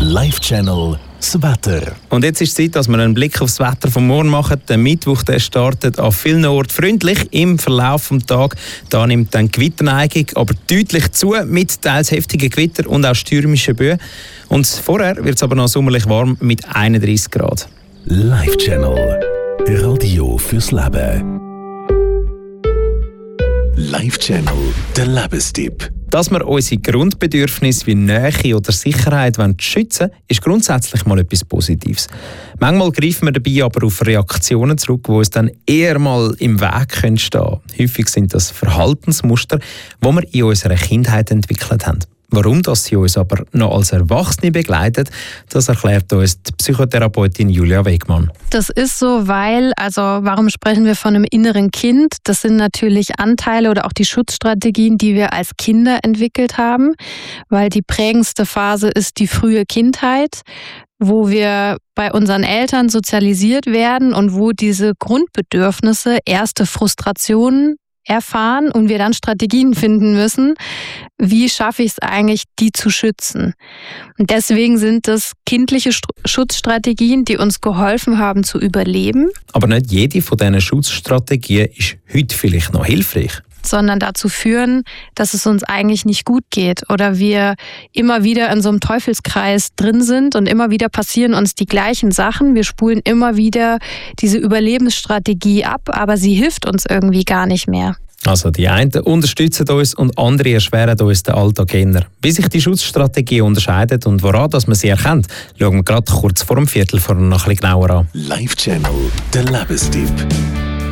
Live-Channel das Wetter. Und jetzt ist es Zeit, dass wir einen Blick aufs Wetter vom Morgen machen. Der Mittwoch der startet an vielen Orten freundlich. Im Verlauf des Tages da nimmt dann die Gewitterneigung aber deutlich zu, mit teils heftigen Gewitter und auch stürmischen Böen. Und vorher wird es aber noch sommerlich warm mit 31 Grad. Live-Channel. Radio fürs Leben. Live-Channel, der Lebenstipp. Dass wir unsere Grundbedürfnisse wie Nähe oder Sicherheit schützen wollen, ist grundsätzlich mal etwas Positives. Manchmal greifen wir dabei aber auf Reaktionen zurück, die uns dann eher mal im Weg stehen können. Häufig sind das Verhaltensmuster, die wir in unserer Kindheit entwickelt haben. Warum das sie uns aber noch als Erwachsene begleitet, das erklärt uns die Psychotherapeutin Julia Wegmann. Das ist so, warum sprechen wir von einem inneren Kind? Das sind natürlich Anteile oder auch die Schutzstrategien, die wir als Kinder entwickelt haben, weil die prägendste Phase ist die frühe Kindheit, wo wir bei unseren Eltern sozialisiert werden und wo diese Grundbedürfnisse erste Frustrationen erfahren und wir dann Strategien finden müssen, wie schaffe ich es eigentlich, die zu schützen. Und deswegen sind das kindliche Schutzstrategien, die uns geholfen haben zu überleben. Aber nicht jede von diesen Schutzstrategien ist heute vielleicht noch hilfreich. Sondern dazu führen, dass es uns eigentlich nicht gut geht oder wir immer wieder in so einem Teufelskreis drin sind und immer wieder passieren uns die gleichen Sachen. Wir spulen immer wieder diese Überlebensstrategie ab, aber sie hilft uns irgendwie gar nicht mehr. Also die einen unterstützen uns und andere erschweren uns den Alltag eher. Wie sich die Schutzstrategie unterscheidet und woran dass man sie erkennt, schauen wir gerade kurz vor dem Viertel noch ein bisschen genauer an. Live-Channel, der Lebenstipp.